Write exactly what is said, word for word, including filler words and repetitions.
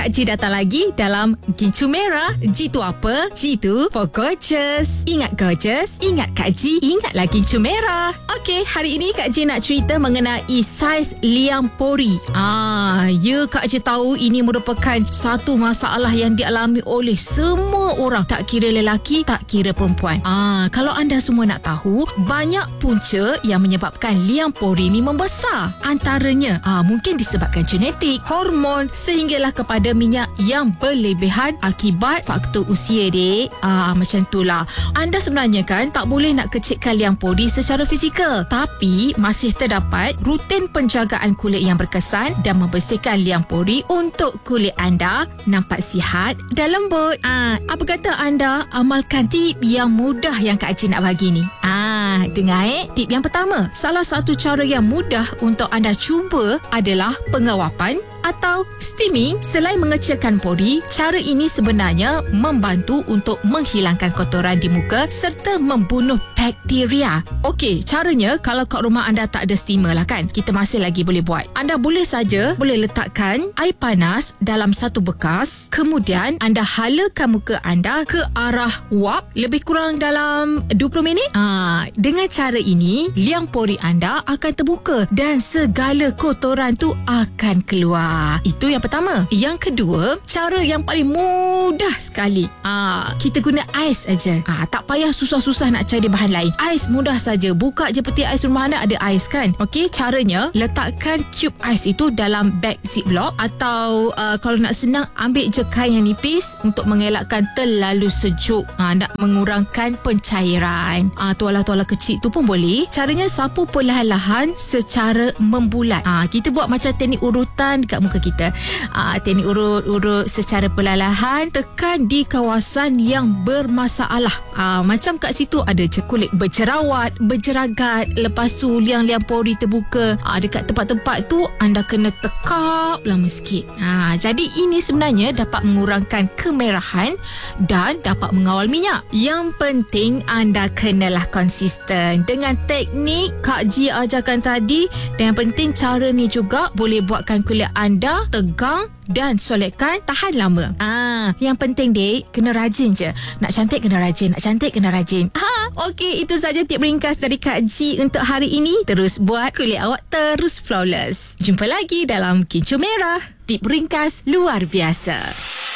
Kak Ji datang lagi dalam Gincu Merah. G tu apa? G tu for gorgeous. Ingat gorgeous, ingat Kak Ji, ingatlah Gincu Merah. Okey, hari ini Kak Ji nak cerita mengenai saiz liang pori. Ah, ya Kak Ji tahu ini merupakan satu masalah yang dialami oleh semua orang, tak kira lelaki, tak kira perempuan. Ah, kalau anda semua nak tahu, banyak punca yang menyebabkan liang pori ni membesar. Antaranya, ah, mungkin disebabkan genetik, hormon, sehinggalah kepada minyak yang berlebihan akibat faktor usia, dek. Ah, macam itulah. Anda sebenarnya kan tak boleh nak kecilkan liang pori secara fizikal, tapi masih terdapat rutin penjagaan kulit yang berkesan dan membersihkan liang pori untuk kulit anda nampak sihat dan lembut. Ah, apa kata anda amalkan tip yang mudah yang Kak Ji nak bagi ni? Ah, dengar eh. Tip yang pertama, salah satu cara yang mudah untuk anda cuba adalah pengawapan atau steaming. Selain mengecilkan pori, cara ini sebenarnya membantu untuk menghilangkan kotoran di muka serta membunuh bakteria. Okey, caranya kalau kat rumah anda tak ada steamer lah kan, kita masih lagi boleh buat. Anda boleh saja boleh letakkan air panas dalam satu bekas, kemudian anda halakan muka anda ke arah wap lebih kurang dalam dua puluh minit. Ah, dengan cara ini, liang pori anda akan terbuka dan segala kotoran tu akan keluar. Itu yang pertama. Yang kedua, cara yang paling mudah sekali. Ah, kita guna ais aja. Ah, tak payah susah-susah nak cari bahan lain. Ais mudah saja. Buka je peti ais rumah anda, ada ais kan? Okey, caranya letakkan cube ais itu dalam beg ziplock atau uh, kalau nak senang, ambil je kain yang nipis untuk mengelakkan terlalu sejuk. Ah, nak mengurangkan pencairan. Ah, tuala-tuala kecil tu pun boleh. Caranya sapu perlahan-lahan secara membulat. Ah, kita buat macam teknik urutan dekat muka kita. Aa, teknik urut-urut secara perlahan, tekan di kawasan yang bermasalah. Aa, macam kat situ ada je kulit berjerawat, berjeragat, lepas tu liang-liang pori terbuka. Aa, dekat tempat-tempat tu anda kena tekap lama sikit. Aa, jadi ini sebenarnya dapat mengurangkan kemerahan dan dapat mengawal minyak. Yang penting anda kenalah konsisten dengan teknik Kak Ji ajarkan tadi, dan yang penting cara ni juga boleh buatkan kulit anda tegang dan solekan tahan lama. Ah, yang penting dek, kena rajin je. Nak cantik kena rajin, nak cantik kena rajin. Ha, okey, itu saja tip ringkas dari Kak Ji untuk hari ini. Terus buat kulit awak terus flawless. Jumpa lagi dalam Gincu Merah. Tip ringkas luar biasa.